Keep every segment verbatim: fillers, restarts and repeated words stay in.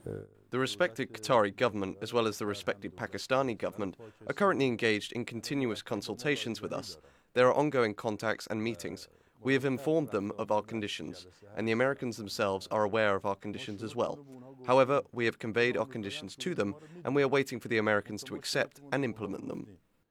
The respected Qatari government, as well as the respected Pakistani government, are currently engaged in continuous consultations with us. There are ongoing contacts and meetings. We have informed them of our conditions, and the Americans themselves are aware of our conditions as well. However, we have conveyed our conditions to them, and we are waiting for the Americans to accept and implement them.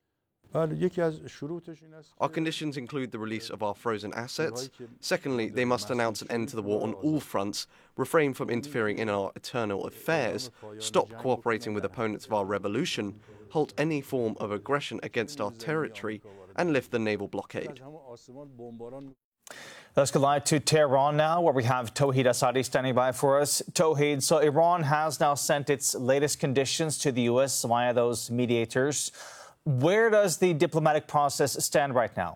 Our conditions include the release of our frozen assets. Secondly, they must announce an end to the war on all fronts, refrain from interfering in our internal affairs, stop cooperating with opponents of our revolution, halt any form of aggression against our territory, and lift the naval blockade. Let's collide to Tehran now, where we have Tauhid Asadi standing by for us. Tauhid, so Iran has now sent its latest conditions to the U S via those mediators. Where does the diplomatic process stand right now?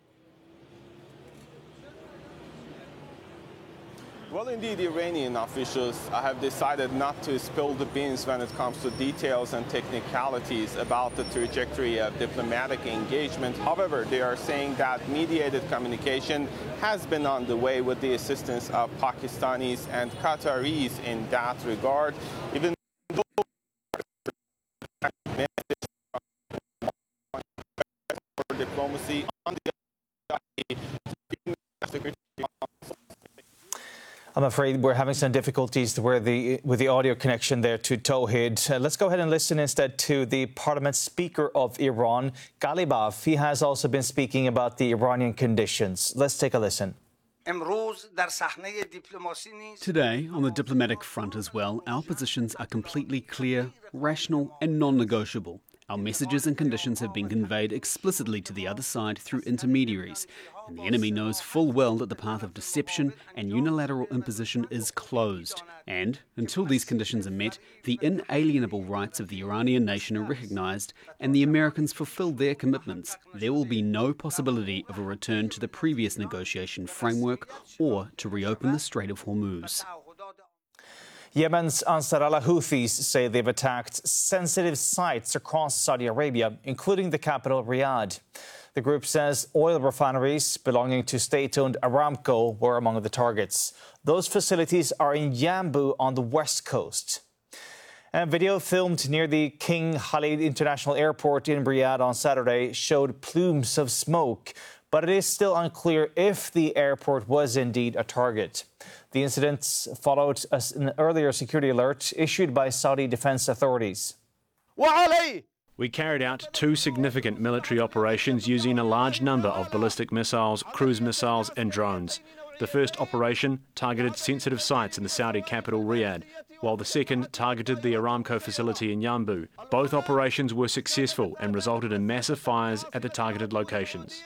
Well, indeed, Iranian officials have decided not to spill the beans when it comes to details and technicalities about the trajectory of diplomatic engagement. However, they are saying that mediated communication has been on the way with the assistance of Pakistanis and Qataris in that regard. Even though diplomacy on the I'm afraid we're having some difficulties where the, with the audio connection there to Tauhid. Uh, let's go ahead and listen instead to the Parliament Speaker of Iran, Ghalibaf. He has also been speaking about the Iranian conditions. Let's take a listen. Today, on the diplomatic front as well, our positions are completely clear, rational and non-negotiable. Our messages and conditions have been conveyed explicitly to the other side through intermediaries, and the enemy knows full well that the path of deception and unilateral imposition is closed. And, until these conditions are met, the inalienable rights of the Iranian nation are recognised and the Americans fulfil their commitments, there will be no possibility of a return to the previous negotiation framework or to reopen the Strait of Hormuz. Yemen's Ansar Allah Houthis say they've attacked sensitive sites across Saudi Arabia, including the capital, Riyadh. The group says oil refineries belonging to state-owned Aramco were among the targets. Those facilities are in Yanbu on the west coast. And video filmed near the King Khalid International Airport in Riyadh on Saturday showed plumes of smoke, but it is still unclear if the airport was indeed a target. The incident followed an earlier security alert issued by Saudi defense authorities. We carried out two significant military operations using a large number of ballistic missiles, cruise missiles and drones. The first operation targeted sensitive sites in the Saudi capital, Riyadh, while the second targeted the Aramco facility in Yanbu. Both operations were successful and resulted in massive fires at the targeted locations.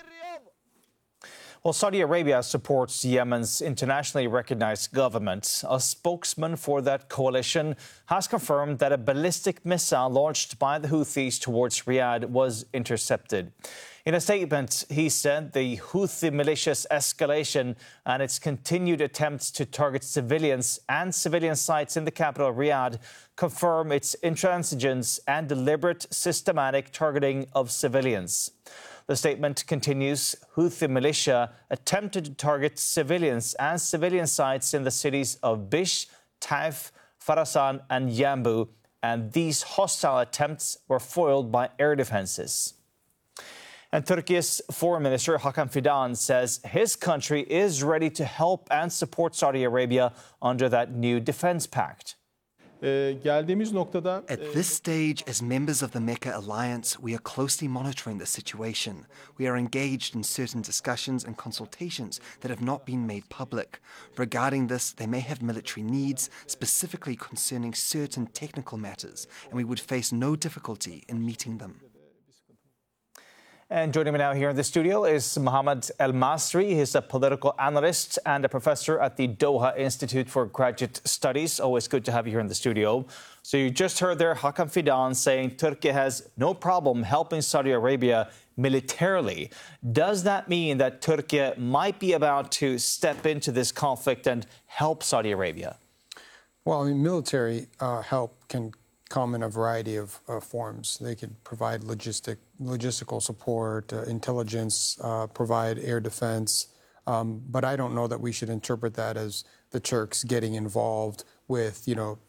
Well, Saudi Arabia supports Yemen's internationally recognized government. A spokesman for that coalition has confirmed that a ballistic missile launched by the Houthis towards Riyadh was intercepted. In a statement, he said the Houthi militia's escalation and its continued attempts to target civilians and civilian sites in the capital, Riyadh, confirm its intransigence and deliberate systematic targeting of civilians. The statement continues, Houthi militia attempted to target civilians and civilian sites in the cities of Bish, Taif, Farasan and Yanbu, and these hostile attempts were foiled by air defenses. And Turkey's Foreign Minister Hakan Fidan says his country is ready to help and support Saudi Arabia under that new defense pact. At this stage, as members of the Mecca Alliance, we are closely monitoring the situation. We are engaged in certain discussions and consultations that have not been made public. Regarding this, they may have military needs, specifically concerning certain technical matters, and we would face no difficulty in meeting them. And joining me now here in the studio is Mohammed El Masri. He's a political analyst and a professor at the Doha Institute for Graduate Studies. Always good to have you here in the studio. So you just heard there Hakan Fidan saying Turkey has no problem helping Saudi Arabia militarily. Does that mean that Turkey might be about to step into this conflict and help Saudi Arabia? Well, I mean, military uh, help can come in a variety of uh, forms. They could provide logistic, logistical support, uh, intelligence, uh, provide air defense. Um, but I don't know that we should interpret that as the Turks getting involved with, you know,